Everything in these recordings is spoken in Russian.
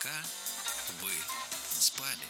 пока вы спали.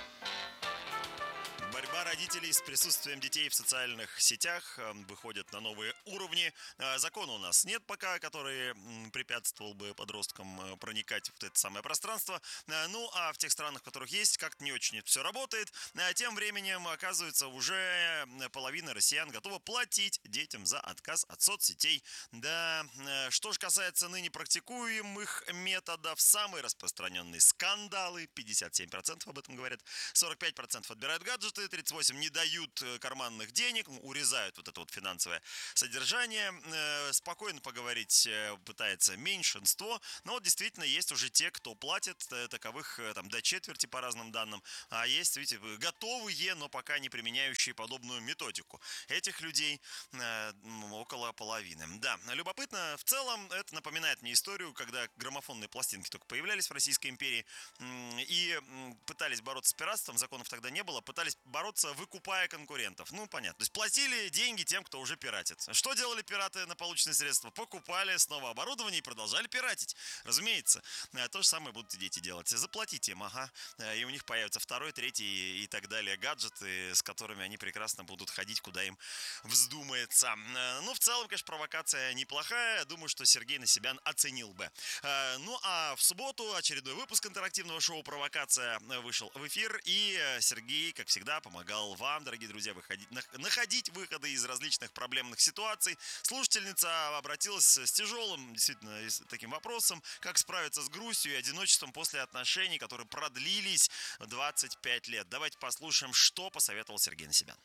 Борьба родителей с присутствием детей в социальных сетях выходит на новые уровни. Закона у нас нет пока, который препятствовал бы подросткам проникать в это самое пространство. Ну, а в тех странах, в которых есть, как-то не очень это все работает. Тем временем, оказывается, уже половина россиян готова платить детям за отказ от соцсетей. Да, что же касается ныне практикуемых методов, самые распространенные скандалы, 57% об этом говорят, 45% отбирают гаджеты, 38% не дают карманных денег, урезают вот это вот финансовое содержание. Спокойно поговорить пытается меньшинство, но вот действительно есть уже те, кто платит, таковых там до четверти по разным данным, а есть, видите, готовые, но пока не применяющие подобную методику. Этих людей около половины. Да, любопытно, в целом это напоминает мне историю, когда граммофонные пластинки только появлялись в Российской империи и пытались бороться с пиратством, законов тогда не было, пытались бороться, выкупая конкурентов. Ну, понятно. То есть платили деньги тем, кто уже пиратит. Что делали пираты на полученные средства? Покупали снова оборудование и продолжали пиратить. Разумеется. То же самое будут и дети делать. Заплатите им, ага. И у них появится второй, третий и так далее гаджеты, с которыми они прекрасно будут ходить, куда им вздумается. Ну, в целом, конечно, провокация неплохая. Думаю, что Сергей на себя оценил бы. Ну, а в субботу очередной выпуск интерактивного шоу «Провокация» вышел в эфир. И Сергей, как всегда, помогал вам, дорогие друзья, находить выходы из различных проблемных ситуаций. Слушательница обратилась с тяжелым, действительно, таким вопросом, как справиться с грустью и одиночеством после отношений, которые продлились 25 лет. Давайте послушаем, что посоветовал Сергей Насибян.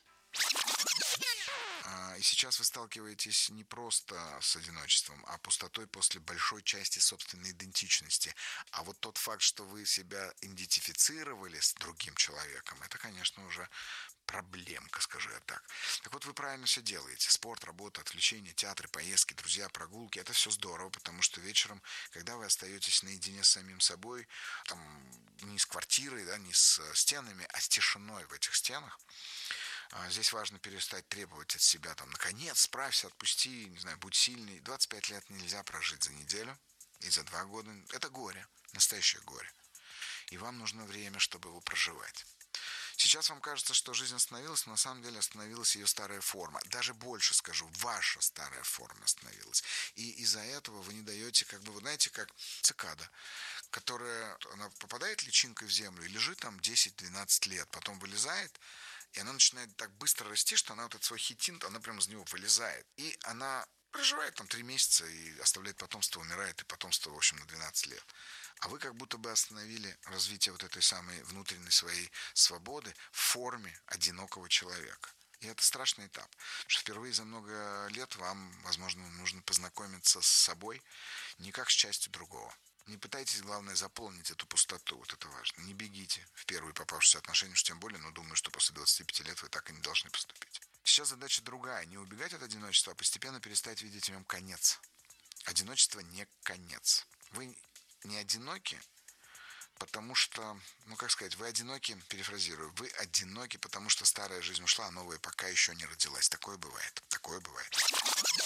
И сейчас вы сталкиваетесь не просто с одиночеством, а пустотой после большой части собственной идентичности. А вот тот факт, что вы себя идентифицировали с другим человеком, это, конечно, уже проблемка, скажу я так. Так вот, вы правильно все делаете. Спорт, работа, отвлечения, театры, поездки, друзья, прогулки. Это все здорово, потому что вечером, когда вы остаетесь наедине с самим собой, там, не с квартирой, да, не с стенами, а с тишиной в этих стенах, здесь важно перестать требовать от себя, там, наконец, справься, отпусти, не знаю, будь сильный. 25 лет нельзя прожить за неделю и за 2 года. Это горе, настоящее горе. И вам нужно время, чтобы его проживать. Сейчас вам кажется, что жизнь остановилась, но на самом деле остановилась ее старая форма. Даже больше скажу, ваша старая форма остановилась. И из-за этого вы не даете, как бы, вы знаете, как цикада, которая, она попадает личинкой в землю и лежит там 10-12 лет, потом вылезает, и она начинает так быстро расти, что она вот этот свой хитин, она прямо из него вылезает. И она проживает там 3 месяца и оставляет потомство, умирает, и потомство, в общем, на 12 лет. А вы как будто бы остановили развитие вот этой самой внутренней своей свободы в форме одинокого человека. И это страшный этап. Потому что впервые за много лет вам, возможно, нужно познакомиться с собой не как с частью другого. Не пытайтесь, главное, заполнить эту пустоту, вот это важно. Не бегите в первые попавшиеся отношения, уж тем более, но думаю, что после 25 лет вы так и не должны поступить. Сейчас задача другая. Не убегать от одиночества, а постепенно перестать видеть в нем конец. Одиночество не конец. Вы не одиноки, потому что, ну как сказать, вы одиноки, перефразирую, вы одиноки, потому что старая жизнь ушла, а новая пока еще не родилась. Такое бывает, такое бывает.